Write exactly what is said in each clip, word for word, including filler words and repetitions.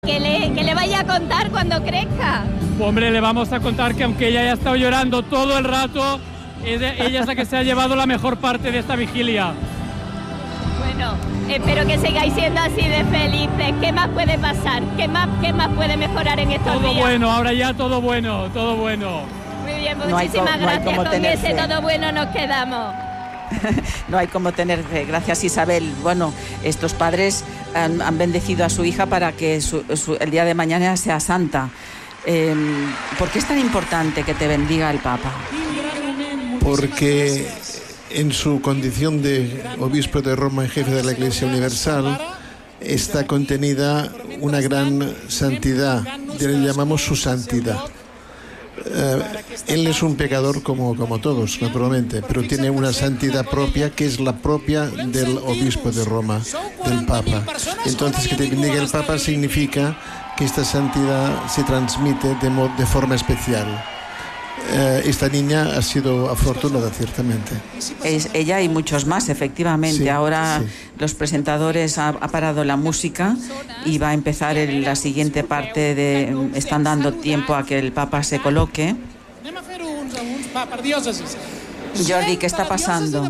Que le, que le vaya a contar cuando crezca. Hombre, le vamos a contar que aunque ella haya estado llorando todo el rato, ella es la que se ha llevado la mejor parte de esta vigilia. Bueno, espero que sigáis siendo así de felices. ¿Qué más puede pasar? ¿Qué más, qué más puede mejorar en estos todo días? Todo bueno, ahora ya todo bueno, todo bueno. Muy bien, no muchísimas co- gracias. no Con tenerse. ese todo bueno nos quedamos. No hay como tener fe. Gracias, Isabel. Bueno, estos padres han, han bendecido a su hija para que su, su, el día de mañana sea santa. Eh, ¿Por qué es tan importante que te bendiga el Papa? Porque en su condición de obispo de Roma y jefe de la Iglesia Universal está contenida una gran santidad, le llamamos su santidad. Uh, él es un pecador como, como todos, naturalmente, pero tiene una santidad propia que es la propia del obispo de Roma, del Papa. Entonces, que te bendiga el Papa significa que esta santidad se transmite de, mod, de forma especial. Uh, esta niña ha sido afortunada, ciertamente. Es ella y muchos más, efectivamente. Sí, Ahora sí. los presentadores ha, ha parado la música y va a empezar el, la siguiente parte de... Están dando tiempo a que el Papa se coloque. Jordi, ¿qué está pasando?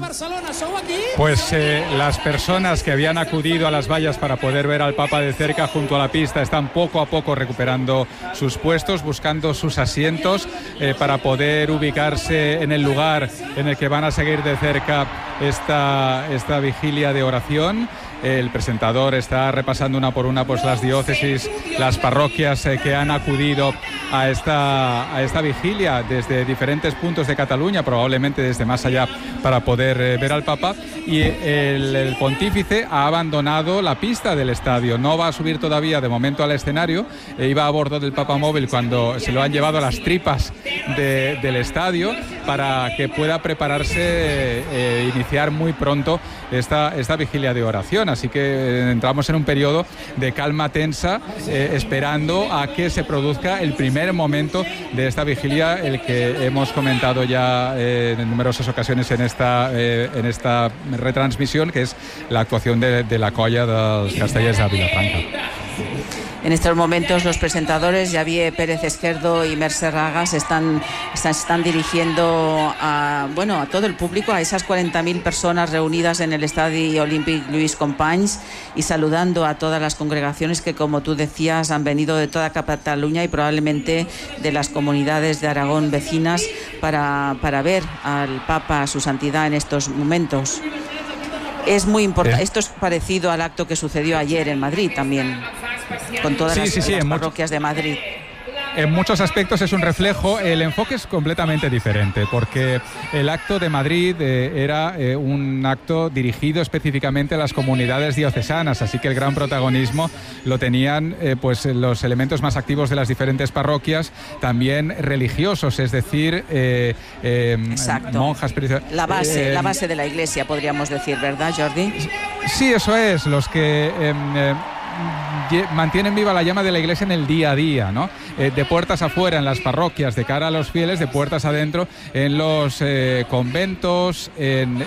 Pues eh, las personas que habían acudido a las vallas para poder ver al Papa de cerca junto a la pista están poco a poco recuperando sus puestos, buscando sus asientos eh, para poder ubicarse en el lugar en el que van a seguir de cerca esta, esta vigilia de oración. El presentador está repasando una por una pues las diócesis, las parroquias eh, que han acudido a esta, a esta vigilia desde diferentes puntos de Cataluña, probablemente desde más allá, para poder eh, ver al Papa. Y el, el pontífice ha abandonado la pista del estadio, no va a subir todavía de momento al escenario, eh, iba a bordo del Papa Móvil cuando se lo han llevado a las tripas de, del estadio para que pueda prepararse, eh, iniciar muy pronto esta, esta vigilia de oración. Así que entramos en un periodo de calma tensa, eh, esperando a que se produzca el primer momento de esta vigilia, el que hemos comentado ya eh, en numerosas ocasiones en esta, eh, en esta retransmisión, que es la actuación de, de la colla dels Castellers de Vilafranca. En estos momentos los presentadores Javier Pérez Esquerdo y Mercè Ragas están, están, están dirigiendo a, bueno, a todo el público, a esas cuarenta mil personas reunidas en el Estadio Olímpic Lluís Companys, y saludando a todas las congregaciones que, como tú decías, han venido de toda Cataluña y probablemente de las comunidades de Aragón vecinas para, para ver al Papa, a su santidad, en estos momentos. Es muy importante. Esto es parecido al acto que sucedió ayer en Madrid también, con todas sí, las, sí, sí, las en parroquias mucho... de Madrid. En muchos aspectos es un reflejo, el enfoque es completamente diferente, porque el acto de Madrid eh, era eh, un acto dirigido específicamente a las comunidades diocesanas, así que el gran protagonismo lo tenían eh, pues los elementos más activos de las diferentes parroquias, también religiosos, es decir, eh, eh, monjas. La base, eh, la base de la Iglesia, podríamos decir, ¿verdad, Jordi? Sí, eso es, los que... Eh, eh, mantienen viva la llama de la Iglesia en el día a día, ¿no? Eh, de puertas afuera en las parroquias, de cara a los fieles, de puertas adentro en los eh, conventos, en,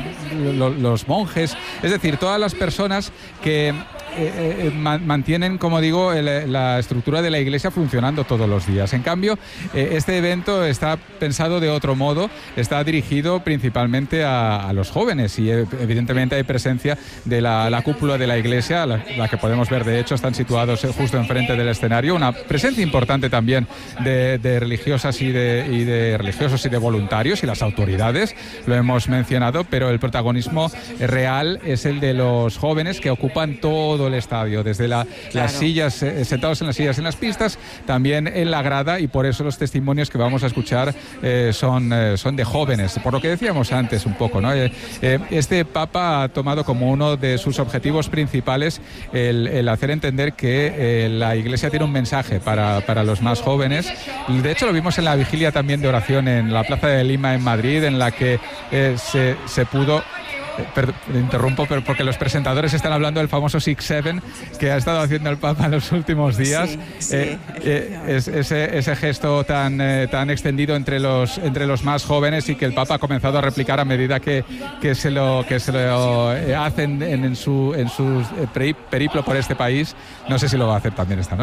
en lo, los monjes, es decir, todas las personas que eh, eh, man, mantienen, como digo, el, la estructura de la Iglesia funcionando todos los días. En cambio, eh, este evento está pensado de otro modo, está dirigido principalmente a, a los jóvenes y eh, evidentemente hay presencia de la, la cúpula de la Iglesia, la, la que podemos ver, de hecho están situados justo enfrente del escenario, una presencia importante también de, de religiosas y de, y de religiosos y de voluntarios y las autoridades, lo hemos mencionado, pero el protagonismo real es el de los jóvenes que ocupan todo el estadio, desde la, claro. las sillas, eh, sentados en las sillas en las pistas, también en la grada, y por eso los testimonios que vamos a escuchar eh, son, eh, son de jóvenes, por lo que decíamos antes un poco, ¿no? Eh, eh, este Papa ha tomado como uno de sus objetivos principales el, el hacer entender que eh, la Iglesia tiene un mensaje para, para los más jóvenes. De hecho, lo vimos en la vigilia también de oración en la Plaza de Lima en Madrid, en la que eh, se, se pudo... Perdón, interrumpo, pero porque los presentadores están hablando del famoso Six Seven que ha estado haciendo el Papa en los últimos días. Sí, sí, eh, eh, es, ese, ese gesto tan, eh, tan extendido entre los, entre los más jóvenes, y que el Papa ha comenzado a replicar a medida que, que se lo, que se lo eh, hacen en, en su, en su periplo por este país. No sé si lo va a hacer también esta noche.